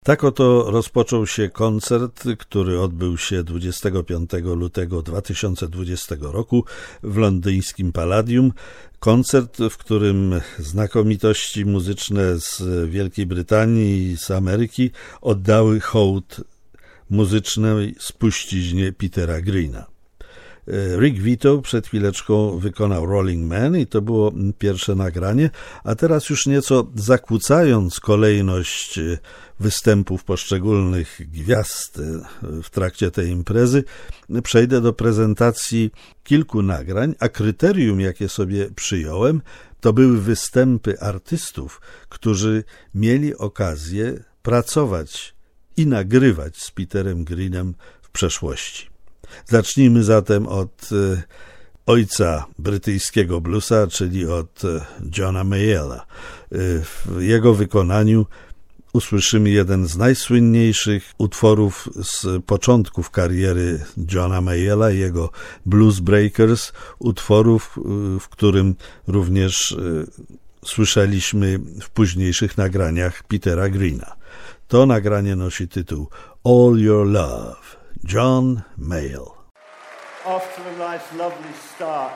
Tak oto rozpoczął się koncert, który odbył się 25 lutego 2020 roku w londyńskim Palladium. Koncert, w którym znakomitości muzyczne z Wielkiej Brytanii i z Ameryki oddały hołd muzycznej spuściźnie Petera Greena. Rick Vito przed chwileczką wykonał Rolling Man i to było pierwsze nagranie, a teraz już nieco zakłócając kolejność występów poszczególnych gwiazd w trakcie tej imprezy, przejdę do prezentacji kilku nagrań, a kryterium, jakie sobie przyjąłem, to były występy artystów, którzy mieli okazję pracować i nagrywać z Peterem Greenem w przeszłości. Zacznijmy zatem od ojca brytyjskiego bluesa, czyli od Johna Mayalla. W jego wykonaniu usłyszymy jeden z najsłynniejszych utworów z początków kariery Johna Mayalla, jego Blues Breakers, utworów, w którym również słyszeliśmy w późniejszych nagraniach Petera Greena. To nagranie nosi tytuł All Your Love. John Mayall. After a nice, lovely start,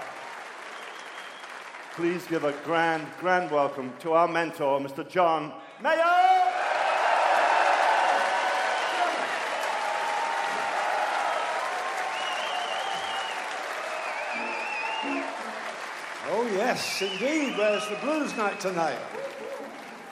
please give a grand welcome to our mentor, Mr. John Mayall! Oh yes, indeed. Where's the blues night tonight?